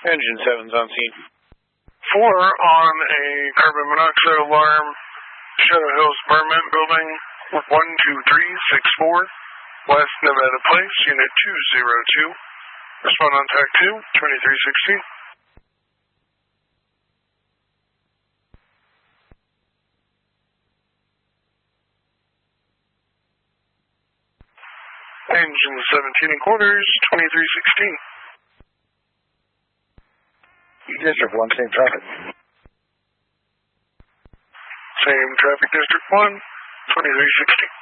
Engine 7's on scene. 4 on a carbon monoxide alarm, Shadow Hills Apartment Building, 12364, West Nevada Place, Unit 202. Respond on TAC 2, 2316. Engine 17 and quarters, 2316. District 1, same traffic. Same traffic, District 1, 2316.